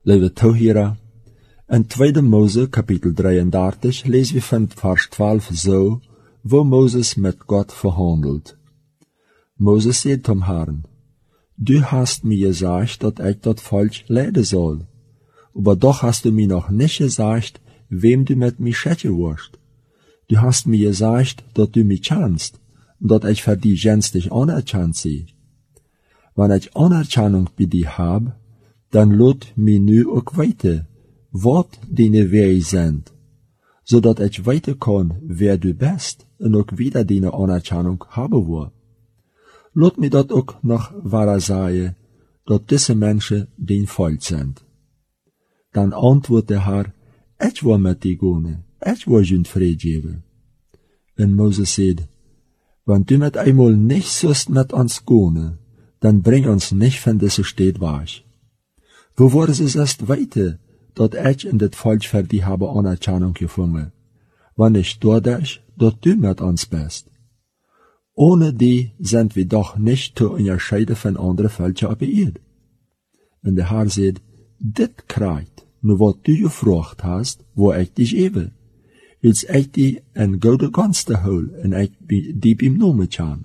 Lieve toeheren, in 2 Mose kapitel 33 lezen we van vers 12 zo, wo Moses mit Gott verhandelt. Moses sagt zum Herrn, du hast mir gesagt, dass ich das Volk leiden soll, aber doch hast du mir noch nicht gesagt, wem du mit mir schicken wirst. Du hast mir gesagt, dass du mich kennst, und dass ich für dich gänzlich anerkannt sei. Wenn ich Anerkennung bei dir hab, dann lot mir nu auch weiter, was deine Wege sind, so dass ich weiter kann, wer du bist, und auch wieder deine Anerkennung haben will. Lot mir dat auch noch wahr sagen, dass diese Menschen dein Volk sind. Dann antwortet der Herr, ich will mit dir gehen, ich will dir Frieden geben. Und Moses sagt, wenn du mit einmal nicht sollst mit uns gehen, dann bring uns nicht von dieser Stadt weg. Wo wurde es erst weiter, dass ich in das Volk für dich habe Anerkennung gefunden, wenn nicht dadurch, dass du mit uns bist. Ohne die sind wir doch nicht zu unterscheiden von anderen Völkern auf der Erde. Und der Herr sagt, dit kriegt, nur was du gefragt hast, wo ich dich gebe, als ich die in gute Gunst hol, und ich die beim Namen kann.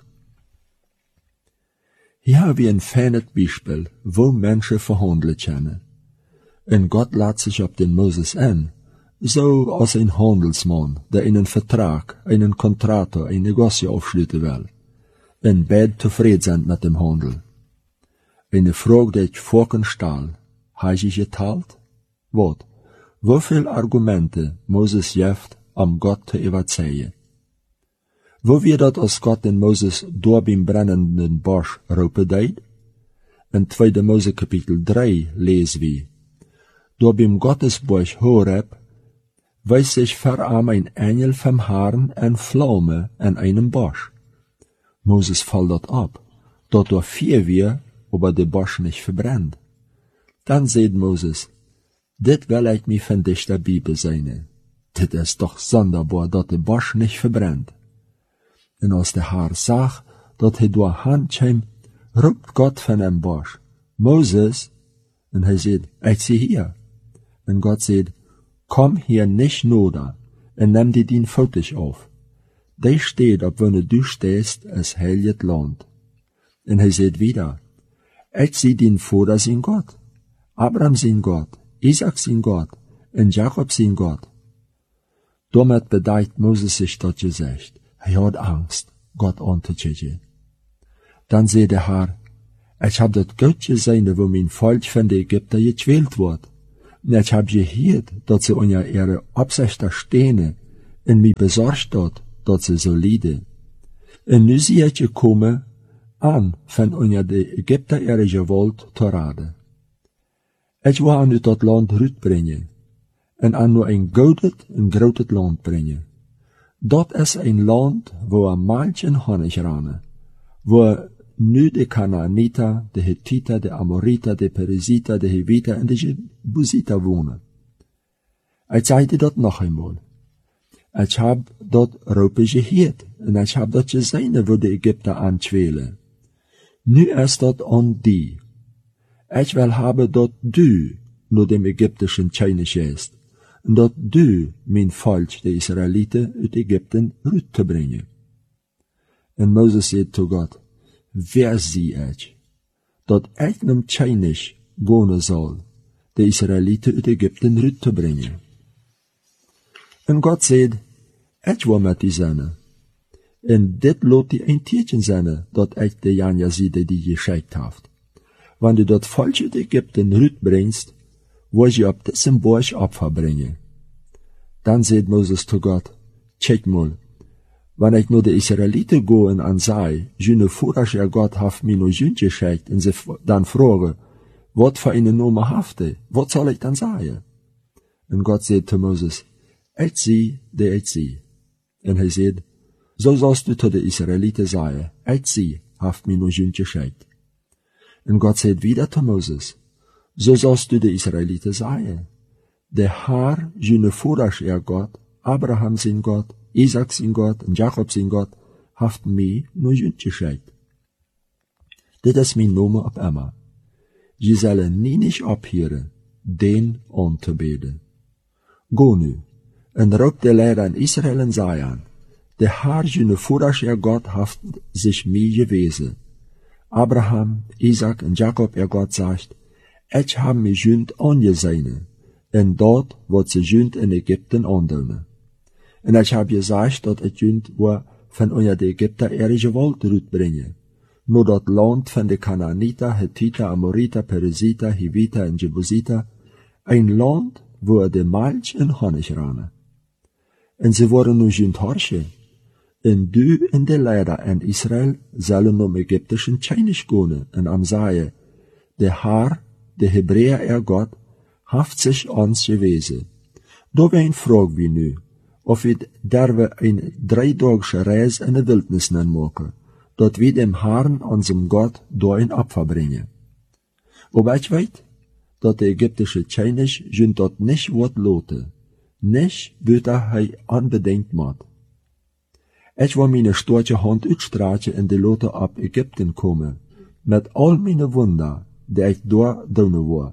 Hier haben wir ein feines Beispiel, wo Menschen verhandeln können. Und Gott lädt sich auf den Moses ein, so als ein Handelsmann, der einen Vertrag, einen Kontrakt, ein Negotiation aufschließen will. Und beide zufrieden sind mit dem Handel. Eine Frage, die ich vorhin stelle, habe ich geteilt? Wat? Wieviel Argumente Moses gibt, um Gott zu überzeugen? Wo wir dat als Gott den Moses door beim brennenden Busch roepen deed? In 2 Mose kapitel 3 lesen wir, door beim Gottesbusch Horeb weist sich vor ihm ein Engel vom Herrn en Flamme in einem Busch. Moses fällt dort ab, dort door 4 wir, aber der Busch nicht verbrennt. Dann sagt Moses, dit will ich mir von dich der Bibel sein. Dit ist doch sonderbar, dass der Busch nicht verbrennt. Und als der Herr sagt, dass er durch Hand kommt, ruft Gott von dem Busch, Moses, und er sagt, ich sehe hier. Und Gott sagt, komm hier nicht nur und nimm dir den Fotos auf. Der steht, ob wenn du stehst, es heiligt Land. Und er sagt wieder, ich sehe den Vater sein Gott, Abraham sein Gott, Isaac sein Gott und Jakob sein Gott. Damit bedeutet Moses sich das gesagt. Er hat Angst, Gott anzugehen. Dann sagt der Herr, ich hab das Gott gesehen, wo mein Volk von den Ägypter gequält wird. Und ich hab gehört, dass sie unter ihre Absichten stehen und mich besorgt hat, dass sie so leiden. Und nu sie ich gekommen, an von unter den Ägypter ihre Gewalt zu raden. Ich will an das Land rütbringen und an nur ein großes Land bringen. Dat is ein Land, wo er manchen Honig ranen, wo nu de Kanaaniter, de Hittiter, de Amoriter, de Perisiter, de Heviter und de Jebusiter wohnen. Ich zeigte dat noch einmal. Ich hab dat Rope gehört, und ich hab dat gesehen, wo de Ägypter anquälen. Nu ist dat an die. Ich will haben, dat du nur dem ägyptischen König ist, und dat du, mein Volk, die Israeliten, uit Ägypten rütterbringen. Und Moses sagt zu Gott, wer sie ich, dat ich nem König gehen soll, die Israeliten uit Ägypten rütterbringen. Und Gott sagt, ich will mit die sein. Und dit lot die ein Tierchen sein, dat ich die Janja Siede, die geschickt haft. Wenn du dat Volk uit Ägypten rütbringst, wo ich auf diesem Busch Opfer bringe. Dann sagt Moses zu Gott, check mal, wenn ich nur die Israeliten gehen und sei, jene Vorrasch ihr Gott haft mir nur jünd geschickt, und sie dann frage, wat für eine Nummer hafte, wat soll ich dann sagen? Und Gott sagt zu Moses, ich sieh, der ich sieh. Und er sagt, so sollst du zu den Israeliten sagen, ich sieh, haft mir nur jünd geschickt. Und Gott sagt wieder zu Moses, so sollst du den Israeliten sagen, der Herr, jene Vorrasch ihr Gott, Abraham sein Gott, Isaac sein Gott und Jakob sein Gott, haft mir nur jünd geschickt. Das ist mein Name ab immer. Je sollen nie nicht abhören, den anzubeten. Go nu, en roep de leider in Israel en zei aan, de Herr, jene vorige God, heeft zich mij gewezen. Abraham, Isaac en Jacob, God zegt, ik heb mij junt aangezeinen, en dat wat ze junt in Egypten aandoen. En ik heb gezegd dat ik junt waar van onder de Egypter geweld uitbrengen, nur dat land van de Canaaniter, Hittiter, Amoriter, Periziter, Hiviter en Jebusiter, een land waar de Milch en Honig ranen. En ze worden nu junt harsje. En du en de leider en Israël zullen om Egyptischen Tscheinisch kunnen en am zeggen, de Herr, de Hebräer God, heeft zich ons gewezen. Daarbij vraag we nu, of we derwe een 3-daagse reis in de wildnis maken, dat we dem Herrn, unserem God, daarin Opfer brengen. Aber ich weet, dat de Egyptische Tscheinisch junt dat nicht wat loten, nicht buiten hij unbedenkt maat. Ich wil meine storche hand uitstrekken en de lote op Egypten komen, met al meine Wunder, die ich daar doen war.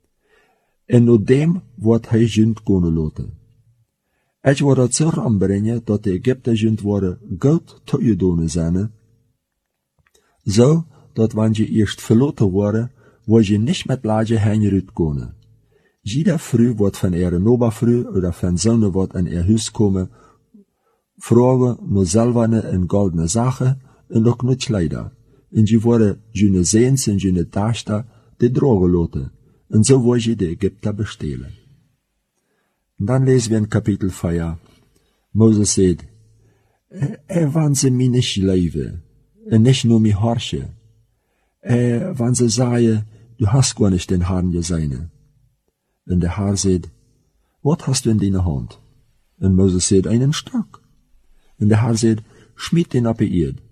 En nu dem wordt hij junt kunnen loten. Ich wil dat zo aanbrengen, dat de Egypten junt worden goed toegedoen zijn, zo dat wanneer je eerst verloten worden, word je niet met laatje heen kunnen. Jeder Früh wordt van Oberfrüh oder van Sonne wordt in huis komen, vragen naar silberne en goldene Sachen en ook naar Kleider. En je worden jene Seens en jene Taster de drogen loten. En zo word je de Ägypter bestelen. En dan lezen we in Kapitel 4. Moses zegt, wanneer ze mij niet leven, en nicht nur mich horche. Wann sie sagen, du hast gar nicht den Herrn gesehen. Und der Herr sagt, was hast du in deiner Hand? Und Moses sagt, einen Stock. Und der Herr sagt, schmied den auf die Erde.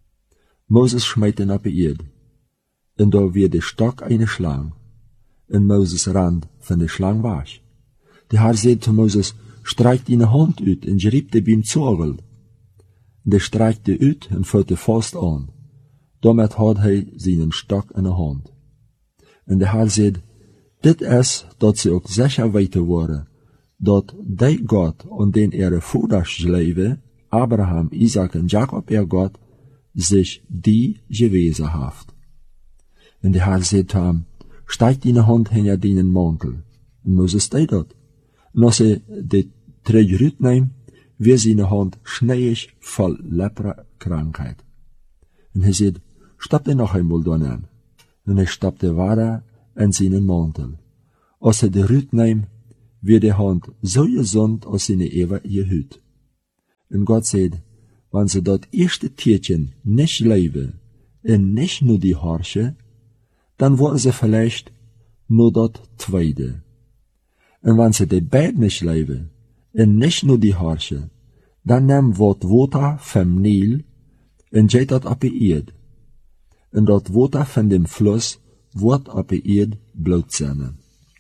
Moses schmied den auf die Erde. Und da wird der Stock eine Schlange. Und Moses rand von der Schlange weg. Der Herr sagt zu Moses, streik deine Hand uit und gerieb die beim Zorgel. Der streikte uit en vulde vast aan. Damit had hij zijn stok in de hand. En de Heer zei, dit is dat ze ook zeker weten worden, dat die God, aan den ihre Vaders leven, Abraham, Isaac en Jacob God, zich die gewezen heeft. En de Heer zei te hem, steek deine hand in deinen Mantel. En Moses deed dat. En als hij de terug uitneemt, weer zijn hand schneiig vol Lepra-krankheid. En hij zei, stap er nog eenmaal dan aan. En hij stapte verder in zijn mantel. Als hij de ruut neemt, wird de hand zo gezond als zijn eeuwige huid. En God zei, wanneer ze dat eerste tiertje niet leven, en niet nur die harsje, dan worden ze vielleicht nur dat tweede. En wanneer ze de beiden niet leven, en nicht nur die harsje, dan neem wat water vom Nil, en geht dat op de Erde. En dat water van dem Fluss wordt op de Erde bloot zijn.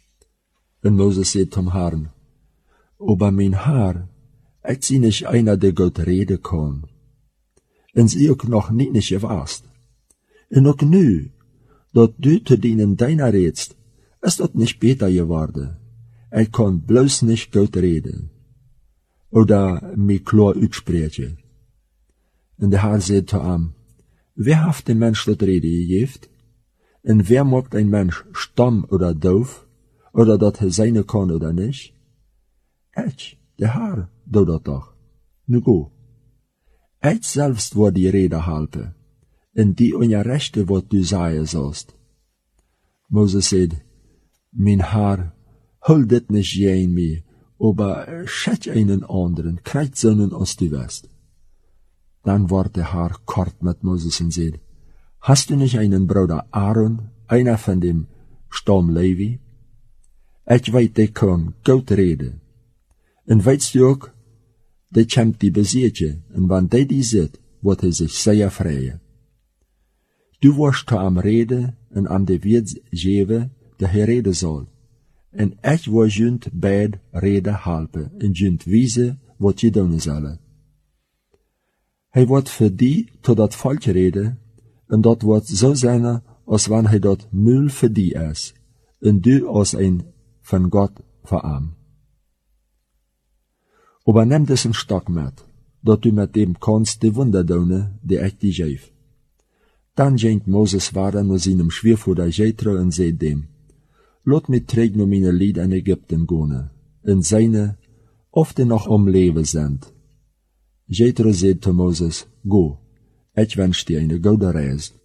En Moses zei zum Herrn, aber mein Herr, ich zie nicht einer, der Gott reden kann. En sie ook noch nicht gewaast. En ook nu, dat du te dienen deiner redst, ist dat nicht beter geworden. Ich kann bloß nicht Gott reden. Oder mich klar uitspreken. En de Herr zei zu ihm, wer heeft den Mensch dat reden gegeven? En wer maakt ein Mensch stumm oder doof? Oder dat hij zijn kan oder nicht? Ich, der Herr, doe dat toch. Nu go. Ich selbst word die Rede halten, en die onrechte wat du sagen sollst. Moses zei, mein Herr, hol dit nicht gegen mich, aber schätz einen anderen, kreid zonen als du wirst. Dann war der Herr kort mit Moses und sagt, hast du nicht einen Bruder Aaron, einer von dem Stamm Levi? Ich weiß, der kann gut reden. Und weißt du auch, der kommt die Besiege, und wenn der die sieht, wird er sich sehr freuen. Du wirst am Reden und am de wird geben, der er reden soll. En ich wil junt beid reden helpen, en junt wijzen wat je doen zullen. Hij wordt voor die tot dat volk reden, en dat wordt zo zijn, als wanneer hij dat mul voor die is, en du als een von Gott verarm. Aber nimm diesen Stock mit, dat du mit dem kannst die Wunder tun, die ich dir gebe. Dann ging Moses weiter nur seinem Schwiegervater Jethro und sagt dem, Lot mich träg nur meine Lied in Ägypten gehen, in seine, oft die noch am Leben sind. Jethro sagt zu Moses, go, ich wünsch dir eine gute Reise.